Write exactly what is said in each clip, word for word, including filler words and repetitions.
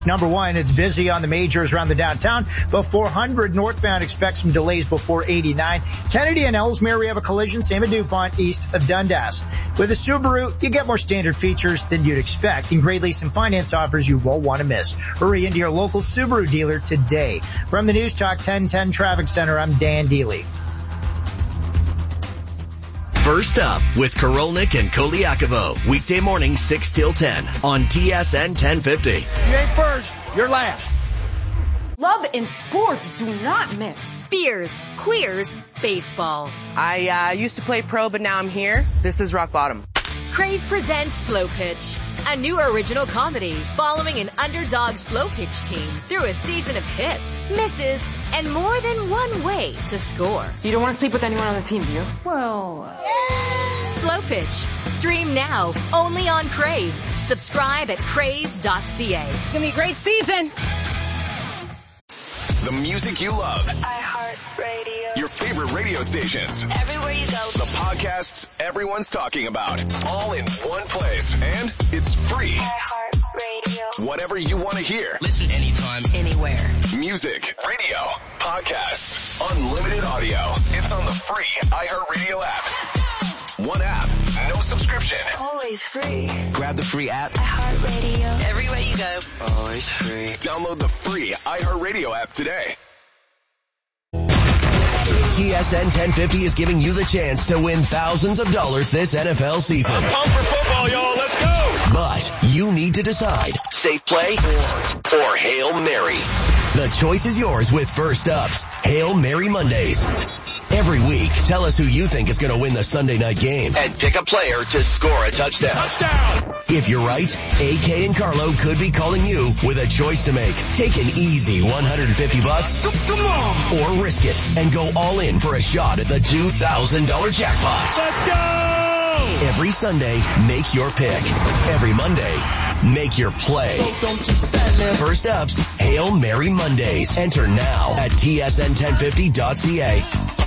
Number one, it's busy on the majors around the downtown, but four hundred northbound expects some delays before eighty-nine. Kennedy and Ellesmere, we have a collision, same at DuPont, east of Dundas. With a Subaru, you get more standard features than you'd expect, and great lease and finance offers you won't want to miss. Hurry into your local Subaru dealer today. From the News Talk ten ten Traffic Center, I'm Dan Deely. First Up with Korolnik and Koliakovo. Weekday morning six till ten on T S N ten fifty. You ain't first, you're last. Love and sports do not mix. Beers, queers, baseball. I uh, used to play pro, but now I'm here. This is rock bottom. Crave presents Slow Pitch, a new original comedy following an underdog slow pitch team through a season of hits, misses, and more than one way to score. You don't want to sleep with anyone on the team, do you? Well, yeah. Slow Pitch. Stream now, only on Crave. Subscribe at crave dot c a. It's going to be a great season. The music you love. iHeartRadio. Your favorite radio stations. Everywhere you go. The podcasts everyone's talking about. All in one place. And it's free. iHeartRadio. Whatever you want to hear. Listen anytime, anywhere. Music, radio, podcasts, unlimited audio. It's on the free iHeartRadio app. One app, no subscription. Always free. Grab the free app. iHeartRadio. Everywhere you go. Always free. Download the free iHeartRadio app today. T S N ten fifty is giving you the chance to win thousands of dollars this N F L season. I'm pumped for football, y'all. Let's go. But you need to decide, safe play or, or Hail Mary. The choice is yours with First Up's Hail Mary Mondays. Every week, tell us who you think is going to win the Sunday night game and pick a player to score a touchdown. Touchdown! If you're right, A K and Carlo could be calling you with a choice to make. Take an easy one hundred fifty bucks. Come on! Or risk it and go all in for a shot at the two thousand dollars jackpot. Let's go! Every Sunday, make your pick. Every Monday, make your play. So don't you stand there. First Up's Hail Mary Mondays. Enter now at T S N ten fifty dot c a.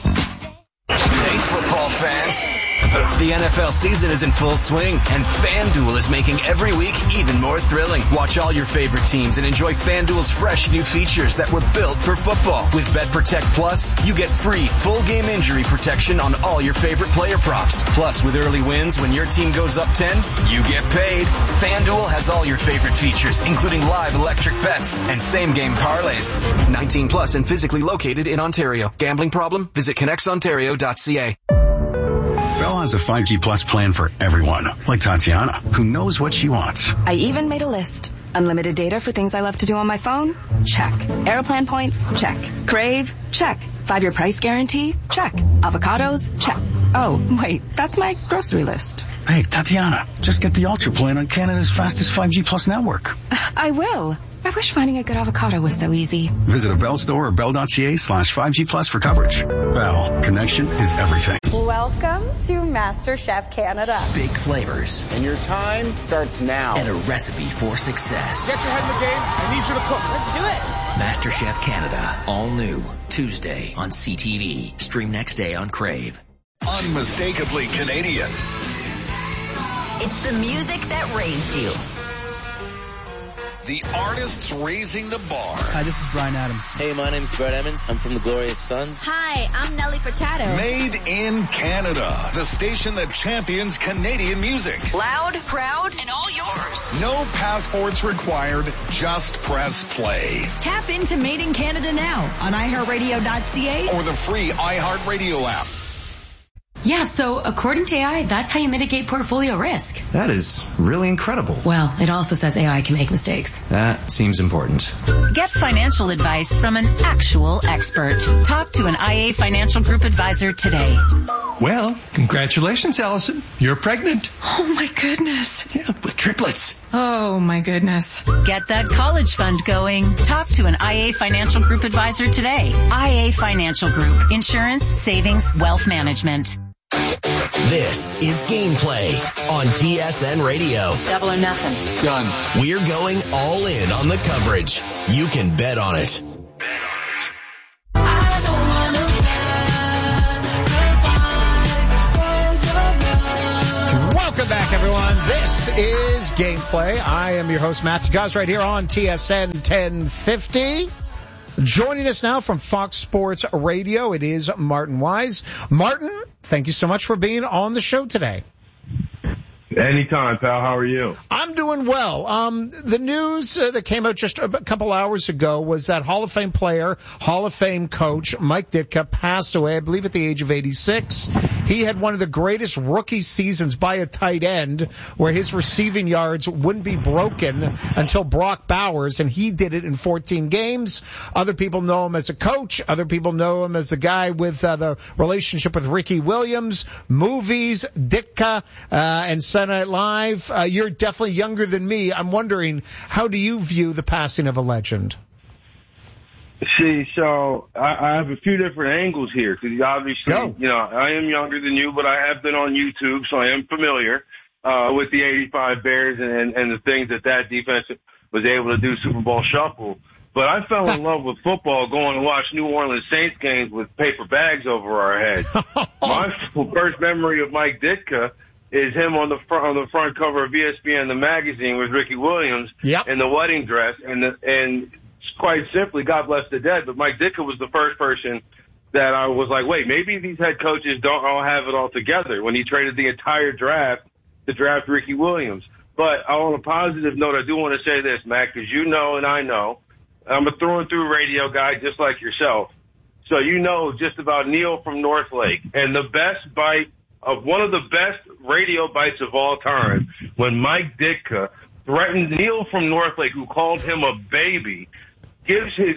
Hey, football fans. The N F L season is in full swing, and FanDuel is making every week even more thrilling. Watch all your favorite teams and enjoy FanDuel's fresh new features that were built for football. With BetProtect Plus, you get free full game injury protection on all your favorite player props. Plus, with early wins, when your team goes up ten, you get paid. FanDuel has all your favorite features, including live electric bets and same-game parlays. nineteen plus and physically located in Ontario. Gambling problem? Visit connects ontario dot c a. Bell has a five G Plus plan for everyone, like Tatiana, who knows what she wants. I even made a list. Unlimited data for things I love to do on my phone? Check. Aeroplan points? Check. Crave? Check. Five-year price guarantee? Check. Avocados? Check. Oh, wait, that's my grocery list. Hey, Tatiana, just get the Ultra plan on Canada's fastest five G Plus network. I will. I wish finding a good avocado was so easy. Visit a Bell store or bell.ca slash 5G Plus for coverage. Bell, connection is everything. Welcome to MasterChef Canada. Big flavors. And your time starts now. And a recipe for success. Get your head in the game. I need you to cook. Let's do it. MasterChef Canada. All new. Tuesday on C T V. Stream next day on Crave. Unmistakably Canadian. It's the music that raised you. The artists raising the bar. Hi, this is Bryan Adams. Hey, my name's Brett Emmons. I'm from the Glorious Sons. Hi, I'm Nelly Furtado. Made in Canada. The station that champions Canadian music. Loud, proud, and all yours. No passports required. Just press play. Tap into Made in Canada now on i heart radio dot c a or the free iHeartRadio app. Yeah, so according to A I, that's how you mitigate portfolio risk. That is really incredible. Well, it also says A I can make mistakes. That seems important. Get financial advice from an actual expert. Talk to an I A Financial Group advisor today. Well, congratulations, Allison. You're pregnant. Oh, my goodness. Yeah, with triplets. Oh, my goodness. Get that college fund going. Talk to an I A Financial Group advisor today. I A Financial Group. Insurance, savings, wealth management. This is Gameplay on T S N Radio. Double or nothing. Done. We're going all in on the coverage. You can bet on it. Welcome back. back, everyone. This is Gameplay. I am your host, Matt Guz, right here on T S N ten fifty. Joining us now from Fox Sports Radio, it is Martin Wise. Martin, thank you so much for being on the show today. Anytime, pal. How are you? I'm doing well. Um, the news uh, that came out just a couple hours ago was that Hall of Fame player, Hall of Fame coach Mike Ditka passed away, I believe, at the age of eighty-six. He had one of the greatest rookie seasons by a tight end, where his receiving yards wouldn't be broken until Brock Bowers, and he did it in fourteen games. Other people know him as a coach. Other people know him as the guy with uh, the relationship with Ricky Williams, movies, Ditka, uh, and Saturday Night Live. Uh, you're definitely younger than me. I'm wondering, how do you view the passing of a legend? See, so I, I have a few different angles here, because obviously, Go. you know, I am younger than you, but I have been on YouTube, so I am familiar uh, with the eighty-five Bears and, and the things that that defense was able to do, Super Bowl shuffle. But I fell in love with football going to watch New Orleans Saints games with paper bags over our heads. My first memory of Mike Ditka is him on the front on the front cover of E S P N, the magazine, with Ricky Williams yep. in the wedding dress, and the, and quite simply, God bless the dead, but Mike Ditka was the first person that I was like, wait, maybe these head coaches don't all have it all together, when he traded the entire draft to draft Ricky Williams. But on a positive note, I do want to say this, Matt, because you know and I know, I'm a through and through radio guy just like yourself. So you know just about Neil from Northlake, and the best bite of one of the best radio bites of all time, when Mike Ditka threatened Neil from Northlake, who called him a baby, gives his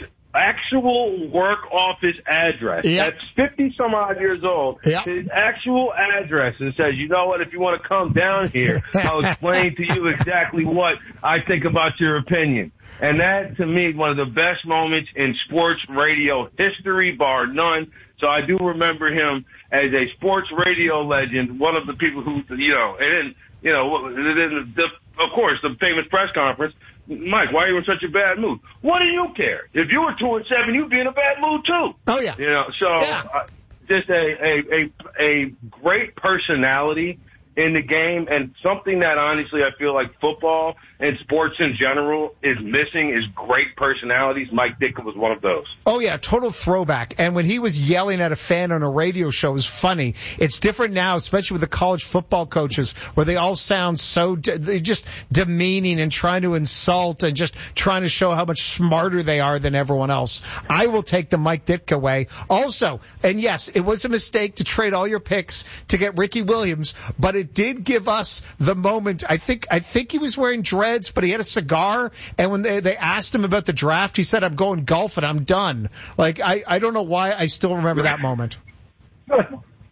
actual work office address. Yep. That's fifty some odd years old. Yep. His actual address, and says, you know what, if you want to come down here, I'll explain to you exactly what I think about your opinion. And that, to me, one of the best moments in sports radio history, bar none. So I do remember him as a sports radio legend, one of the people who, you know, and then, you know, then the, of course, the famous press conference, Mike, why are you in such a bad mood? What do you care? If you were two and seven, you'd be in a bad mood too. Oh yeah. You know, so yeah. uh, just a, a, a, a great personality in the game, and something that honestly I feel like football and sports in general is missing is great personalities. Mike Ditka was one of those. Oh yeah, total throwback. And when he was yelling at a fan on a radio show, it was funny. It's different now, especially with the college football coaches, where they all sound so de- they just demeaning and trying to insult and just trying to show how much smarter they are than everyone else. I will take the Mike Ditka way. Also, and yes, it was a mistake to trade all your picks to get Ricky Williams, but it did give us the moment. I think I think he was wearing dreads, but he had a cigar, and when they, they asked him about the draft, he said, I'm going golfing, I'm done. Like, I, I don't know why I still remember that moment. Because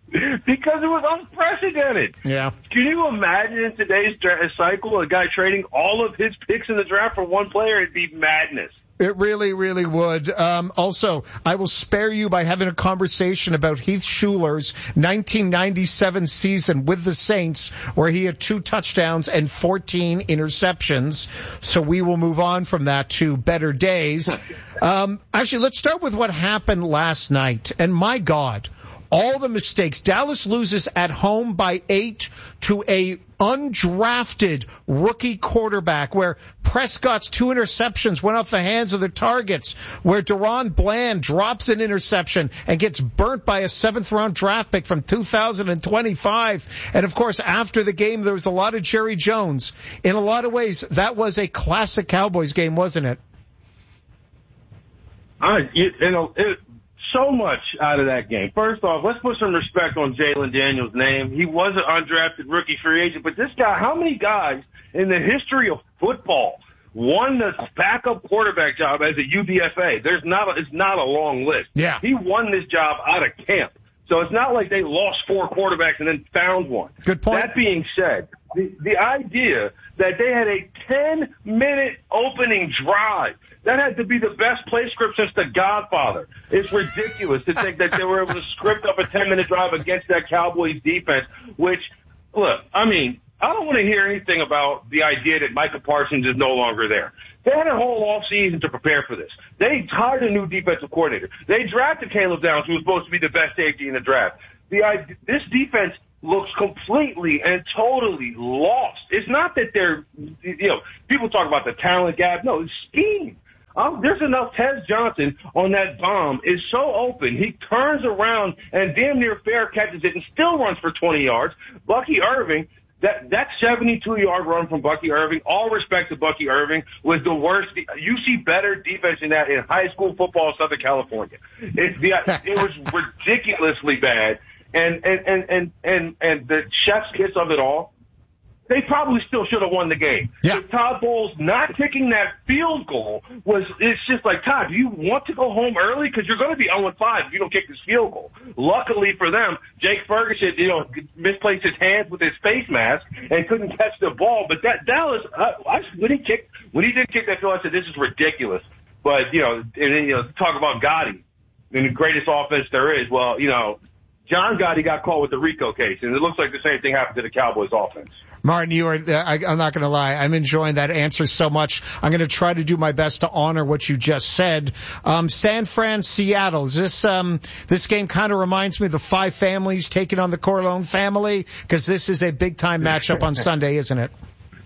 it was unprecedented. Yeah. Can you imagine in today's dra- cycle a guy trading all of his picks in the draft for one player? It'd be madness. It really, really would. Um, also, I will spare you by having a conversation about Heath Schuler's nineteen ninety-seven season with the Saints, where he had two touchdowns and fourteen interceptions. So we will move on from that to better days. Um, actually, let's start with what happened last night. And my God, all the mistakes. Dallas loses at home by eight to a undrafted rookie quarterback, where Prescott's two interceptions went off the hands of the targets, where Deron Bland drops an interception and gets burnt by a seventh round draft pick from two thousand twenty-five. And of course, after the game, there was a lot of Jerry Jones. In a lot of ways, that was a classic Cowboys game, wasn't it? I, you, you know, it, so much out of that game. First off, let's put some respect on Jalen Daniels' name. He was an undrafted rookie free agent, but this guy, how many guys in the history of football won the backup quarterback job as a U D F A? There's not a, it's not a long list. Yeah. He won this job out of camp. So it's not like they lost four quarterbacks and then found one. Good point. That being said, the, the idea that they had a ten-minute opening drive, that had to be the best play script since The Godfather. It's ridiculous to think that they were able to script up a ten-minute drive against that Cowboys defense, which, look, I mean, I don't want to hear anything about the idea that Micah Parsons is no longer there. They had a whole offseason to prepare for this. They hired a new defensive coordinator. They drafted Caleb Downs, who was supposed to be the best safety in the draft. the this defense looks completely and totally lost. It's not that they're, you know, people talk about the talent gap. No, it's scheme. Um, there's enough. Tez Johnson on that bomb is so open. He turns around and damn near fair catches it and still runs for twenty yards. Bucky Irving, that that seventy-two-yard run from Bucky Irving, all respect to Bucky Irving, was the worst. You see better defense in that in high school football in Southern California. It, the, it was ridiculously bad. And, and, and, and, and, and the chef's kiss of it all, they probably still should have won the game. Yeah. So Todd Bowles not kicking that field goal was, it's just like, Todd, do you want to go home early? Because you're going to be oh and five if you don't kick this field goal. Luckily for them, Jake Ferguson, you know, misplaced his hands with his face mask and couldn't catch the ball. But that Dallas, uh, I, when he kicked, when he did kick that field, I said, this is ridiculous. But, you know, and then, you know, talk about Gotti and the greatest offense there is. Well, you know, John Gotti got caught with the RICO case, and it looks like the same thing happened to the Cowboys offense. Martin, you are, I, I'm not going to lie, I'm enjoying that answer so much. I'm going to try to do my best to honor what you just said. Um, San Fran, Seattle, is this, um, this game kind of reminds me of the five families taking on the Corleone family? Because this is a big-time matchup on Sunday, isn't it?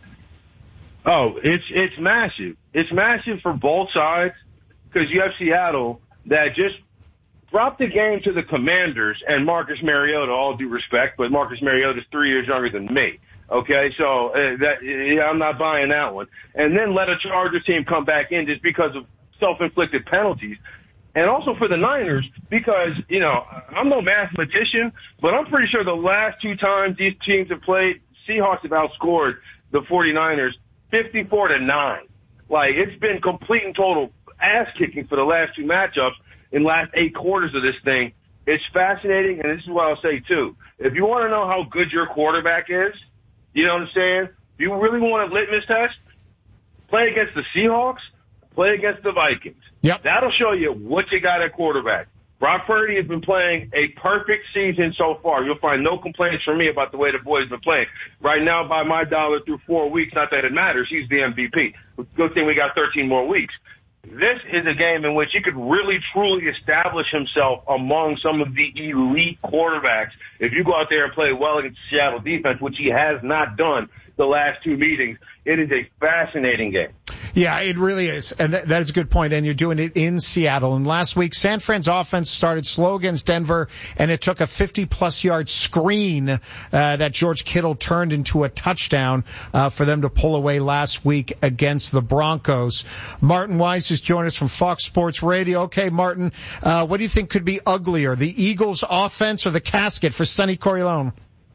Oh, it's, it's massive. It's massive for both sides, because you have Seattle that just dropped the game to the Commanders and Marcus Mariota, all due respect, but Marcus Mariota's three years younger than me. Okay, so uh, that yeah, I'm not buying that one. And then let a Chargers team come back in just because of self-inflicted penalties. And also for the Niners, because, you know, I'm no mathematician, but I'm pretty sure the last two times these teams have played, Seahawks have outscored the 49ers fifty-four to nine. Like, it's been complete and total ass-kicking for the last two matchups in the last eight quarters of this thing. It's fascinating, and this is what I'll say, too. If you want to know how good your quarterback is, you know what I'm saying? If you really want a litmus test, play against the Seahawks, play against the Vikings. Yep. That'll show you what you got at quarterback. Brock Purdy has been playing a perfect season so far. You'll find no complaints from me about the way the boys been playing. Right now, by my dollar, through four weeks, not that it matters, he's the M V P. Good thing we got thirteen more weeks. This is a game in which he could really, truly establish himself among some of the elite quarterbacks if you go out there and play well against Seattle defense, which he has not done the last two meetings. It is a fascinating game. Yeah, it really is. And that, that is a good point. And you're doing it in Seattle. And last week, San Fran's offense started slow against Denver, and it took a fifty-plus yard screen uh, that George Kittle turned into a touchdown uh, for them to pull away last week against the Broncos. Martin Weiss is joining us from Fox Sports Radio. Okay, Martin, uh, what do you think could be uglier, the Eagles' offense or the casket for Sonny Corleone?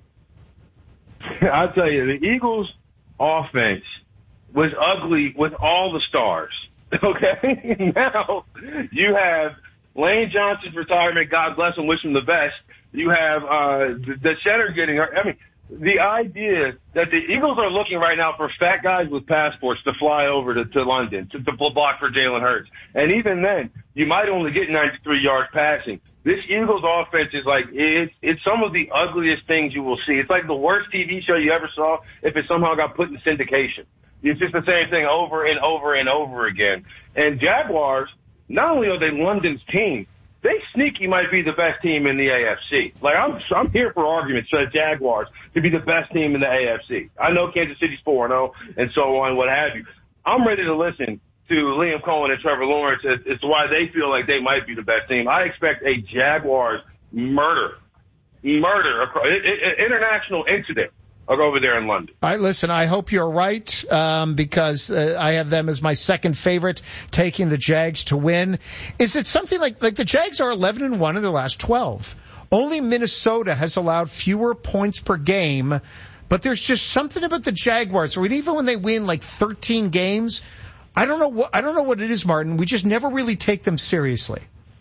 I'll tell you, the Eagles' offense was ugly with all the stars. Okay? Now, you have Lane Johnson's retirement. God bless him. Wish him the best. You have uh the, the center getting hurt. I mean, the idea that the Eagles are looking right now for fat guys with passports to fly over to, to London to, to block for Jalen Hurts. And even then, you might only get ninety-three yards passing. This Eagles offense is like, it's, it's some of the ugliest things you will see. It's like the worst T V show you ever saw if it somehow got put in syndication. It's just the same thing over and over and over again. And Jaguars, not only are they London's team, they sneaky might be the best team in the A F C. Like, I'm I'm here for arguments for the Jaguars to be the best team in the A F C. I know Kansas City's four and oh and so on, what have you. I'm ready to listen to Liam Cohen and Trevor Lawrence as, as to why they feel like they might be the best team. I expect a Jaguars murder, murder, across, international incident over there in London. All right, listen, I hope you're right, um, because uh, I have them as my second favorite, taking the Jags to win. Is it something like, like the Jags are eleven and one in their last twelve. Only Minnesota has allowed fewer points per game, but there's just something about the Jaguars. I mean, even when they win like thirteen games, I don't know what, I don't know what it is, Martin. We just never really take them seriously.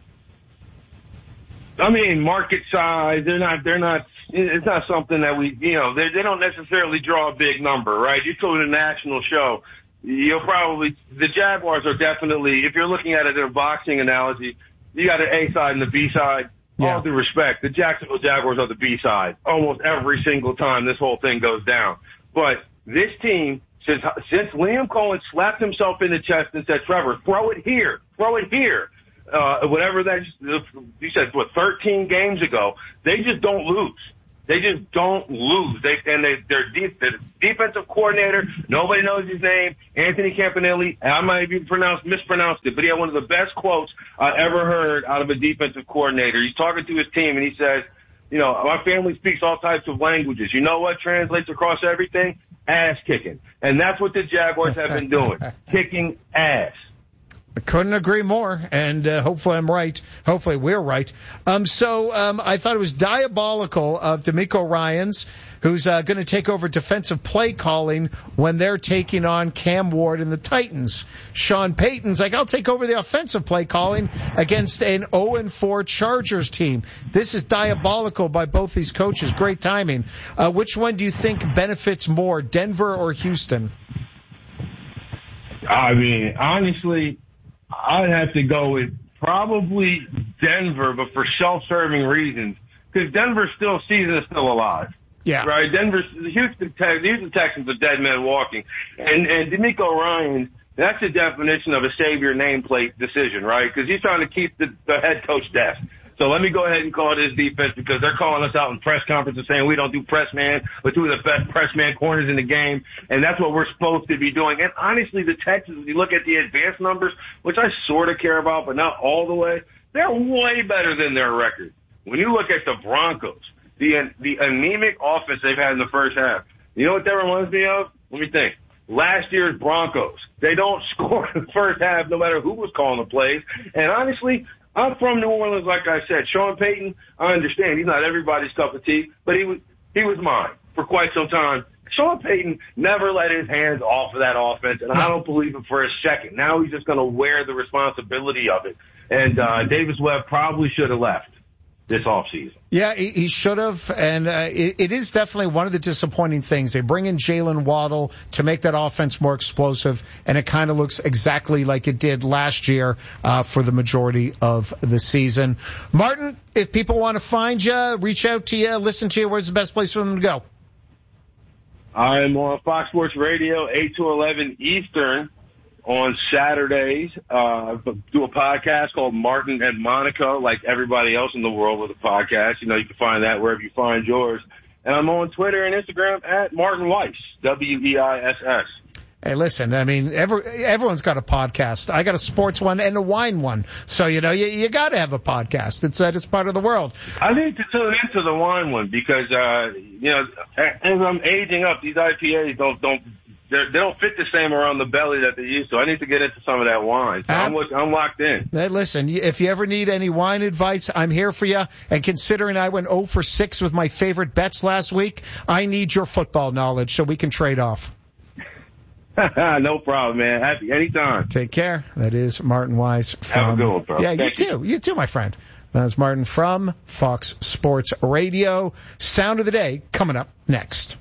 I mean, market size, they're not, they're not, it's not something that we, you know, they, they don't necessarily draw a big number, right? You go to a national show, you'll probably, the Jaguars are definitely, if you're looking at it in a boxing analogy, you got an A side and the B side. Yeah. All due respect, the Jacksonville Jaguars are the B side almost every single time this whole thing goes down. But this team, since, since Liam Cohen slapped himself in the chest and said, Trevor, throw it here, throw it here. uh, whatever that, you said, what, thirteen games ago, they just don't lose. They just don't lose. They and they their de- the defensive coordinator, nobody knows his name, Anthony Campanelli. I might have pronounced mispronounced it, but he had one of the best quotes I ever heard out of a defensive coordinator. He's talking to his team and he says, you know, my family speaks all types of languages. You know what translates across everything? Ass kicking. And that's what the Jaguars have been doing. Kicking ass. I couldn't agree more, and uh, hopefully I'm right. Hopefully we're right. Um, so um, I thought it was diabolical of D'Amico Ryans, who's uh, going to take over defensive play calling when they're taking on Cam Ward and the Titans. Sean Payton's like, I'll take over the offensive play calling against an oh and four Chargers team. This is diabolical by both these coaches. Great timing. Uh, which one do you think benefits more, Denver or Houston? I mean, honestly, I'd have to go with probably Denver, but for self-serving reasons, because Denver's still season is still alive. Yeah. Right. Denver's the Houston Tex, the Houston Texans are dead men walking, and and D'Amico Ryans, that's the definition of a savior nameplate decision, right? Because he's trying to keep the, the head coach deaf. So let me go ahead and call this defense because they're calling us out in press conferences saying we don't do press man, but two of the best press man corners in the game. And that's what we're supposed to be doing. And honestly, the Texans, if you look at the advanced numbers, which I sort of care about, but not all the way, they're way better than their record. When you look at the Broncos, the, the anemic offense they've had in the first half, you know what that reminds me of? Let me think. Last year's Broncos. They don't score in the first half no matter who was calling the plays. And honestly, I'm from New Orleans, like I said. Sean Payton, I understand he's not everybody's cup of tea, but he was he was mine for quite some time. Sean Payton never let his hands off of that offense, and I don't believe it for a second. Now he's just going to wear the responsibility of it. And uh, Davis Webb probably should have left this offseason. Yeah, he, he should have, and uh, it, it is definitely one of the disappointing things. They bring in Jalen Waddle to make that offense more explosive, and it kind of looks exactly like it did last year uh, for the majority of the season. Martin, if people want to find you, reach out to you, listen to you, where's the best place for them to go? I'm on Fox Sports Radio, eight to eleven Eastern. On Saturdays, uh, do a podcast called Martin and Monica, like everybody else in the world with a podcast. You know, you can find that wherever you find yours. And I'm on Twitter and Instagram at Martin Weiss, W E I S S. Hey, listen, I mean, every, everyone's got a podcast. I got a sports one and a wine one. So, you know, you, you got to have a podcast. It's that it's part of the world. I need to tune into the wine one because, uh, you know, as I'm aging up, these I P As don't, don't, They're, they don't fit the same around the belly that they used to. I need to get into some of that wine. So I'm, I'm locked in. Hey, listen, if you ever need any wine advice, I'm here for you. And considering I went oh for six with my favorite bets last week, I need your football knowledge so we can trade off. No problem, man. Happy anytime. Take care. That is Martin Weiss. From, Have a good one, bro. Yeah, Thank you too. You too, my friend. That's Martin from Fox Sports Radio. Sound of the day coming up next.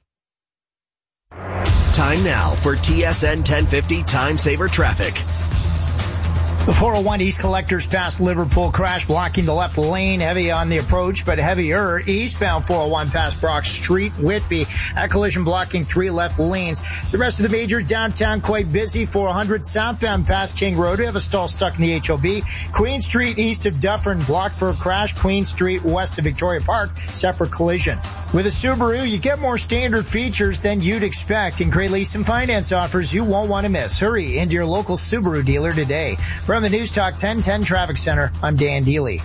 Time now for T S N ten fifty Time Saver Traffic. The four oh one East Collectors past Liverpool crash blocking the left lane, heavy on the approach, but heavier eastbound four oh one past Brock Street, Whitby. That collision blocking three left lanes. The rest of the major downtown quite busy. four hundred southbound past King Road. We have a stall stuck in the H O B. Queen Street east of Dufferin blocked for a crash. Queen Street west of Victoria Park, separate collision. With a Subaru, you get more standard features than you'd expect, and great lease and finance offers you won't want to miss. Hurry into your local Subaru dealer today. From the News Talk ten ten Traffic Center, I'm Dan Deely.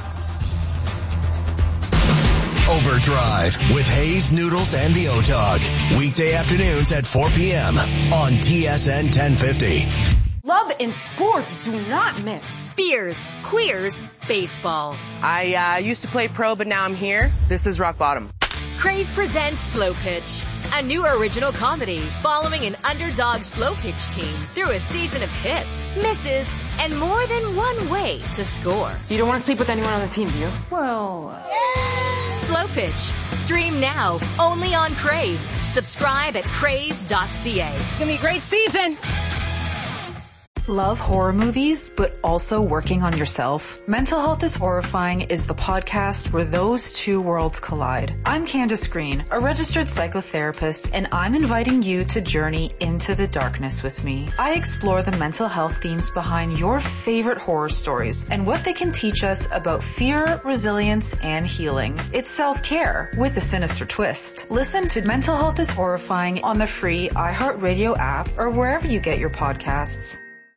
Overdrive with Hayes, Noodles, and the O-Dog. Weekday afternoons at four p.m. on T S N ten fifty. Love and sports do not mix. Beers, queers, baseball. I uh, used to play pro, but now I'm here. This is rock bottom. Crave presents Slow Pitch, a new original comedy following an underdog slow pitch team through a season of hits, misses, and more than one way to score. You don't want to sleep with anyone on the team, do you? Well... Yeah. Slow Pitch. Stream now, only on Crave. Subscribe at crave dot c a. It's going to be a great season. Love horror movies, but also working on yourself? Mental Health is Horrifying is the podcast where those two worlds collide. I'm Candace Green, a registered psychotherapist, and I'm inviting you to journey into the darkness with me. I explore the mental health themes behind your favorite horror stories and what they can teach us about fear, resilience, and healing. It's self-care with a sinister twist. Listen to Mental Health is Horrifying on the free iHeartRadio app or wherever you get your podcasts.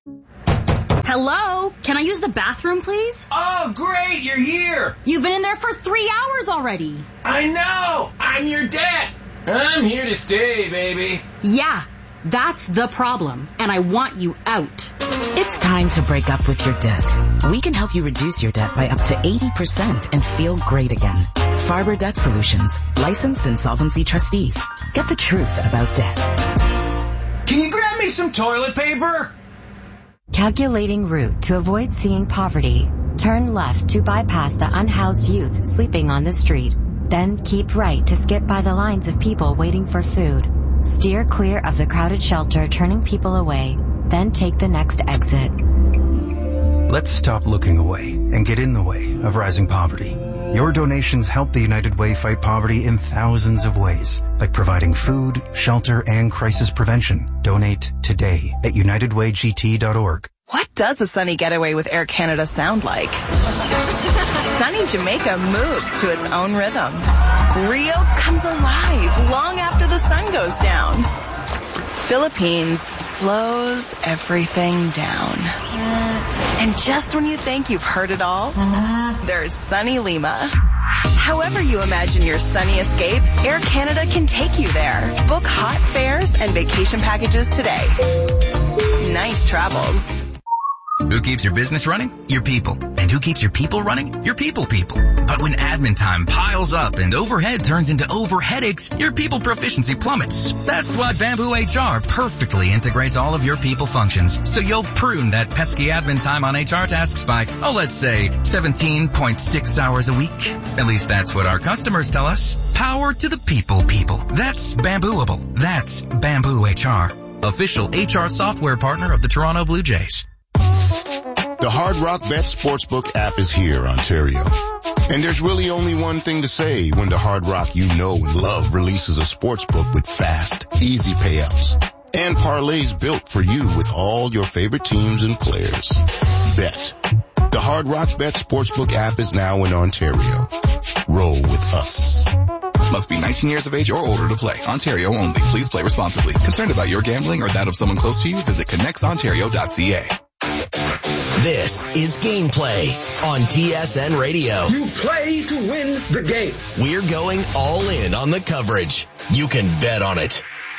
Hello? Can I use the bathroom, please? Oh, great, you're here. You've been in there for three hours already. I know. I'm your dad. I'm here to stay, baby. Yeah, that's the problem, and I want you out. It's time to break up with your debt. We can help you reduce your debt by up to eighty percent and feel great again. Farber Debt Solutions, licensed insolvency trustees. Get the truth about debt. Can you grab me some toilet paper? Calculating route to avoid seeing poverty. Turn left to bypass the unhoused youth sleeping on the street. Then keep right to skip by the lines of people waiting for food. Steer clear of the crowded shelter turning people away. Then take the next exit. Let's stop looking away and get in the way of rising poverty. Your donations help the United Way fight poverty in thousands of ways, like providing food, shelter, and crisis prevention. Donate today at united way g t dot org. What does a sunny getaway with Air Canada sound like? Sunny Jamaica moves to its own rhythm. Rio comes alive long after the sun goes down. Philippines slows everything down. And just when you think you've heard it all, there's sunny Lima. However you imagine your sunny escape, Air Canada can take you there. Book hot fares and vacation packages today. Nice travels. Who keeps your business running? Your people. And who keeps your people running? Your people people. But when admin time piles up and overhead turns into over headaches, your people proficiency plummets. That's why Bamboo H R perfectly integrates all of your people functions. So you'll prune that pesky admin time on H R tasks by, oh, let's say seventeen point six hours a week. At least that's what our customers tell us. Power to the people people. That's Bambooable. That's Bamboo H R. Official H R software partner of the Toronto Blue Jays. The Hard Rock Bet Sportsbook app is here, Ontario. And there's really only one thing to say when the Hard Rock you know and love releases a sportsbook with fast, easy payouts and parlays built for you with all your favorite teams and players. Bet. The Hard Rock Bet Sportsbook app is now in Ontario. Roll with us. Must be nineteen years of age or older to play. Ontario only. Please play responsibly. Concerned about your gambling or that of someone close to you? Visit connects ontario dot c a. This is Gameplay on T S N Radio. You play to win the game. We're going all in on the coverage. You can bet on it.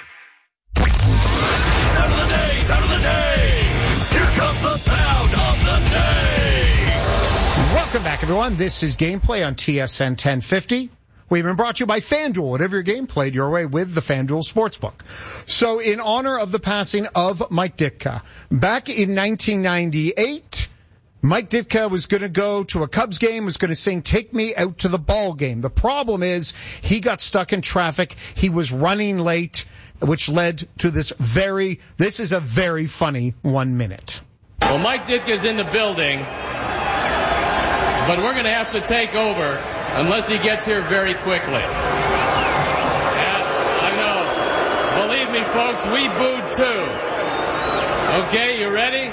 Sound of the day, sound of the day. Here comes the sound of the day. Welcome back, everyone. This is Gameplay on T S N ten fifty. We've been brought to you by FanDuel. Whatever your game played your way with the FanDuel Sportsbook. So in honor of the passing of Mike Ditka, back in nineteen ninety-eight, Mike Ditka was going to go to a Cubs game, was going to sing Take Me Out to the Ball Game. The problem is he got stuck in traffic. He was running late, which led to this very, this is a very funny one minute. Well, Mike Ditka's in the building, but we're going to have to take over unless he gets here very quickly. And I know. Believe me, folks, we booed too. Okay, you ready?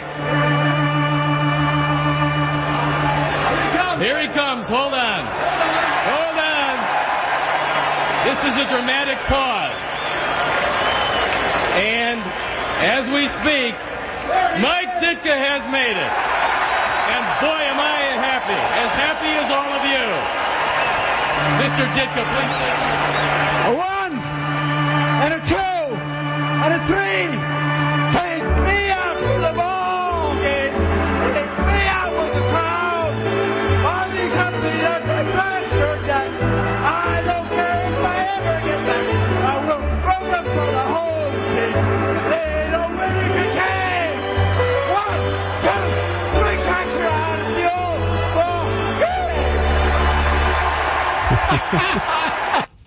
Here he comes. Hold on. Hold on. This is a dramatic pause. And as we speak, Mike Ditka has made it. And boy, am I happy. As happy as all of you. Mister Ditka, please. A one, and a two, and a three. Take me out to the ball game. Take me out with the crowd. All these happy to take back your jacks. I don't care if I ever get back. I will run them for the whole team. If they don't win, it's a shame. One, two, three cracks are out at the old ball game.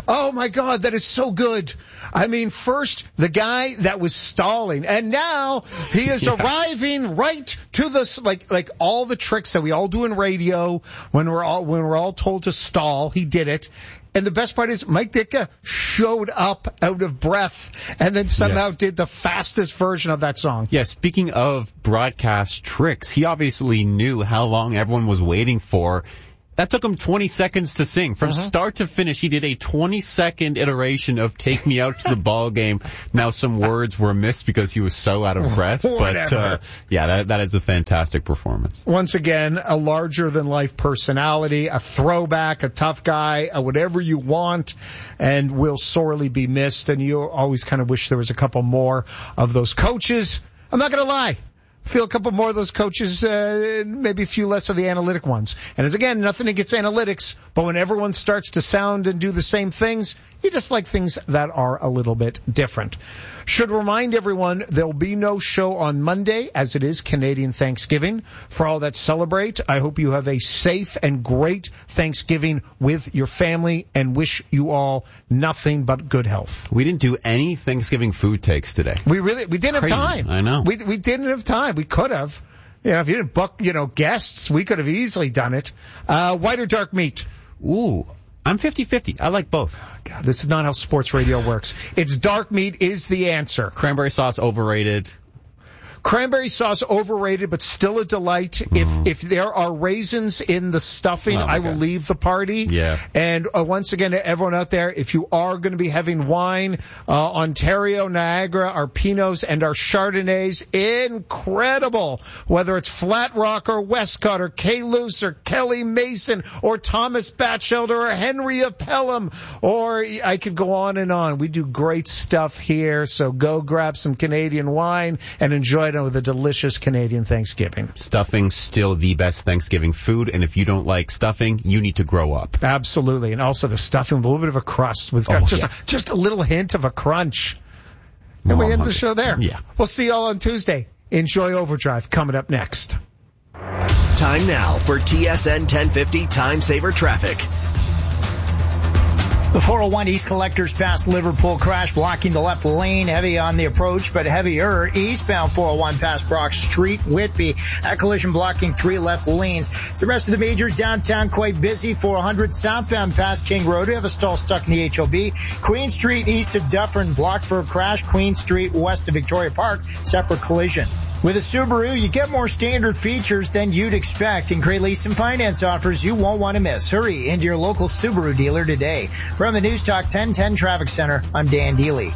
Oh my God, that is so good. I mean, first the guy that was stalling, and now he is yeah. arriving right to the like like all the tricks that we all do in radio when we're all when we're all told to stall. He did it. And the best part is Mike Ditka showed up out of breath and then somehow yes. did the fastest version of that song. Yeah, speaking of broadcast tricks, he obviously knew how long everyone was waiting for. That took him twenty seconds to sing. From uh-huh. start to finish, he did a twenty-second iteration of Take Me Out to the Ball Game. Now, some words were missed because he was so out of breath. But, uh, yeah, that, that is a fantastic performance. Once again, a larger-than-life personality, a throwback, a tough guy, a whatever you want, and will sorely be missed. And you always kind of wish there was a couple more of those coaches. I'm not going to lie. Feel a couple more of those coaches, uh, maybe a few less of the analytic ones. And as again, nothing against analytics, but when everyone starts to sound and do the same things, you just like things that are a little bit different. Should remind everyone there'll be no show on Monday, as it is Canadian Thanksgiving. For all that celebrate, I hope you have a safe and great Thanksgiving with your family and wish you all nothing but good health. We didn't do any Thanksgiving food takes today. We really, we didn't Crazy. have time. I know. We, we didn't have time. We could have. You know, if you didn't book, you know, guests, we could have easily done it. Uh, white or dark meat? Ooh. I'm fifty-fifty. I like both. God, this is not how sports radio works. It's dark meat is the answer. Cranberry sauce overrated. Cranberry sauce overrated, but still a delight. Mm. If if there are raisins in the stuffing, oh I will God. leave the party. Yeah. And uh, once again, to everyone out there, if you are going to be having wine, uh, Ontario, Niagara, our Pinots and our Chardonnays, incredible. Whether it's Flat Rock or Westcott or Kay Luce or Kelly Mason or Thomas Batchelder or Henry of Pelham, or I could go on and on. We do great stuff here, so go grab some Canadian wine and enjoy it with a delicious Canadian Thanksgiving. Stuffing's still the best Thanksgiving food, and if you don't like stuffing, you need to grow up. Absolutely, and also the stuffing, a little bit of a crust. With oh, just, yeah. a, just a little hint of a crunch. And oh, we end the show there. Yeah. We'll see you all on Tuesday. Enjoy Overdrive coming up next. Time now for T S N ten fifty Time Saver Traffic. The four oh one East Collectors past Liverpool crash blocking the left lane, heavy on the approach, but heavier eastbound four oh one past Brock Street, Whitby. That collision blocking three left lanes. The rest of the majors downtown quite busy. four hundred southbound past King Road. We have a stall stuck in the H O B. Queen Street east of Dufferin blocked for a crash. Queen Street west of Victoria Park, separate collision. With a Subaru, you get more standard features than you'd expect, and great lease and finance offers you won't want to miss. Hurry into your local Subaru dealer today. From the News Talk ten ten Traffic Center, I'm Dan Deely.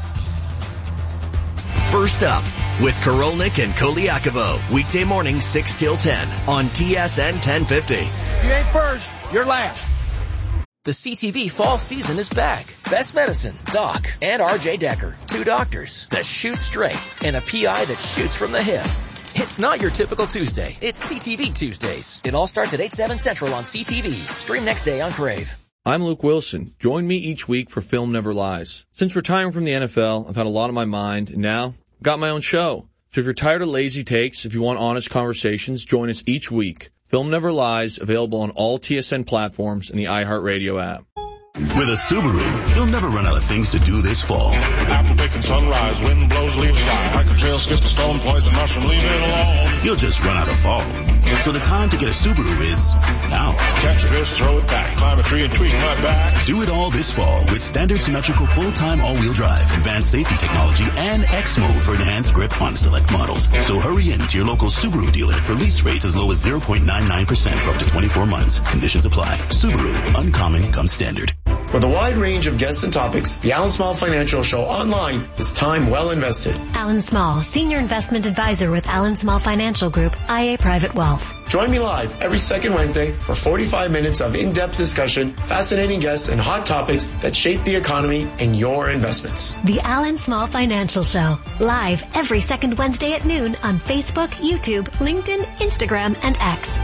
First up, with Korolnik and Koliakovo, weekday morning six till ten on T S N ten fifty. You ain't first, you're last. The C T V fall season is back. Best Medicine, Doc, and R J Decker. Two doctors that shoot straight and a P I that shoots from the hip. It's not your typical Tuesday. It's C T V Tuesdays. It all starts at eight, seven Central on C T V. Stream next day on Crave. I'm Luke Wilson. Join me each week for Film Never Lies. Since retiring from the N F L, I've had a lot on my mind, and now I've got my own show. So if you're tired of lazy takes, if you want honest conversations, join us each week. Film Never Lies, available on all T S N platforms and the iHeartRadio app. With a Subaru, you'll never run out of things to do this fall. Apple picking sunrise, wind blows, leaves fly. Hike a trail, skip a stone, poison mushroom, leave it alone. You'll just run out of fall. So the time to get a Subaru is now. Catch a fish, throw it back, climb a tree and tweak my back. Do it all this fall with standard symmetrical full-time all-wheel drive, advanced safety technology, and X mode for enhanced grip on select models. So hurry in to your local Subaru dealer for lease rates as low as zero point nine nine percent for up to twenty-four months. Conditions apply. Subaru, uncommon comes standard. With a wide range of guests and topics, the Alan Small Financial Show online is time well invested. Alan Small, Senior Investment Advisor with Alan Small Financial Group, I A Private Wealth. Join me live every second Wednesday for forty-five minutes of in-depth discussion, fascinating guests, and hot topics that shape the economy and your investments. The Alan Small Financial Show, live every second Wednesday at noon on Facebook, YouTube, LinkedIn, Instagram, and X.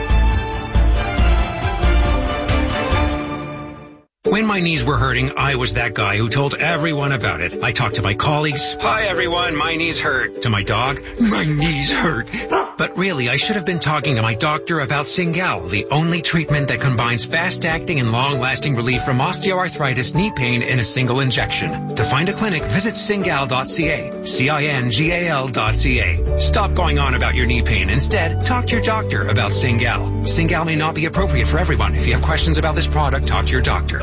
When my knees were hurting, I was that guy who told everyone about it. I talked to my colleagues. Hi everyone, my knees hurt. To my dog. My knees hurt. But really, I should have been talking to my doctor about Cingal, the only treatment that combines fast-acting and long-lasting relief from osteoarthritis knee pain in a single injection. To find a clinic, visit cingal dot c a. C I N G A L dot C A. Stop going on about your knee pain. Instead, talk to your doctor about Cingal. Cingal may not be appropriate for everyone. If you have questions about this product, talk to your doctor.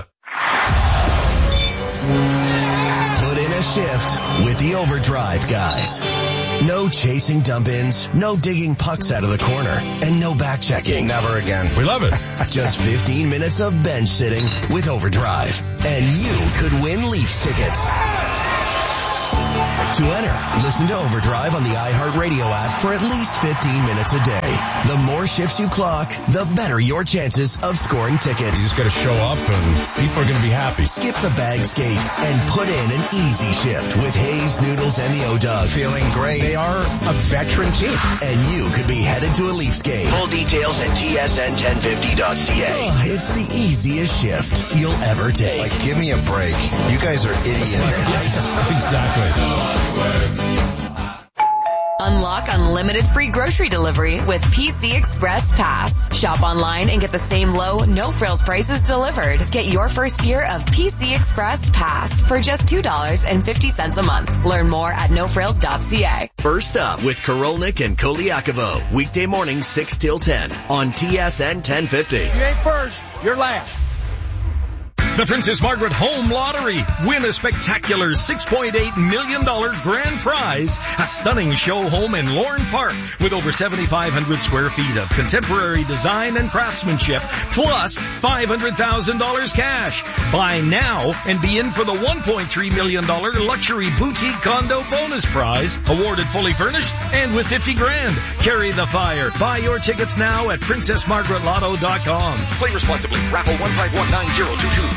Put in a shift with the Overdrive guys. No chasing dump-ins, no digging pucks out of the corner, and no back-checking. Never again. We love it. Just fifteen minutes of bench sitting with Overdrive. And you could win Leafs tickets. To enter, listen to Overdrive on the iHeartRadio app for at least fifteen minutes a day. The more shifts you clock, the better your chances of scoring tickets. You just got to show up and people are going to be happy. Skip the bag skate and put in an easy shift with Hayes, Noodles, and the O-Dog. Feeling great. They are a veteran team. And you could be headed to a Leafs game. Full details at T S N ten fifty dot C A. Oh, it's the easiest shift you'll ever take. Like, give me a break. You guys are idiots. Exactly. Unlock unlimited free grocery delivery with P C Express Pass. Shop online and get the same low, no-frills prices delivered. Get your first year of P C Express Pass for just two dollars and fifty cents a month. Learn more at no frills dot c a. First up with Korolnik and Koliakovo. Weekday morning six till ten on T S N ten fifty. You ain't first, you're last. The Princess Margaret Home Lottery. Win a spectacular six point eight million dollars grand prize. A stunning show home in Lorne Park with over seventy-five hundred square feet of contemporary design and craftsmanship, plus five hundred thousand dollars cash. Buy now and be in for the one point three million dollars luxury boutique condo bonus prize, awarded fully furnished and with fifty grand. Carry the fire. Buy your tickets now at princess margaret lotto dot com. Play responsibly. Raffle one five one nine zero two two.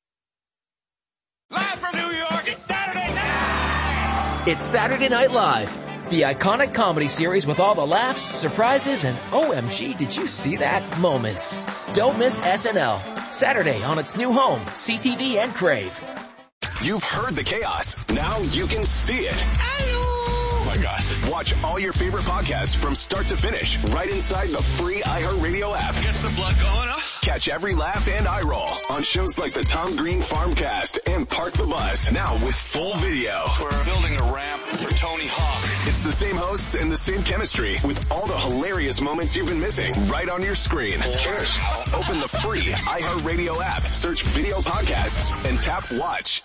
Live from New York, it's Saturday night! It's Saturday Night Live, the iconic comedy series with all the laughs, surprises, and O M G, did you see that moments. Don't miss S N L, Saturday on its new home, C T V and Crave. You've heard the chaos. Now you can see it. Oh my gosh. Watch all your favorite podcasts from start to finish right inside the free iHeartRadio app. Gets the blood going, huh? Catch every laugh and eye roll on shows like the Tom Green Farmcast and Park the Bus. Now with full video. We're building a ramp for Tony Hawk. It's the same hosts and the same chemistry with all the hilarious moments you've been missing right on your screen. Cheers. Open the free iHeartRadio app, search video podcasts, and tap watch.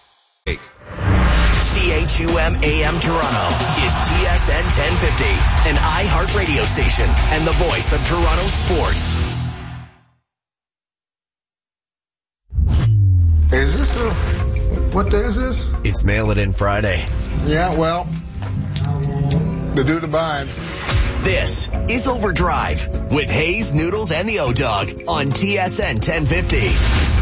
C H U M A M Toronto is T S N ten fifty, an iHeart radio station and the voice of Toronto sports. Is this a, what day is this? It's Mail It In Friday. Yeah, well, the dude abides. This is Overdrive with Hayes, Noodles, and the O-Dog on T S N ten fifty.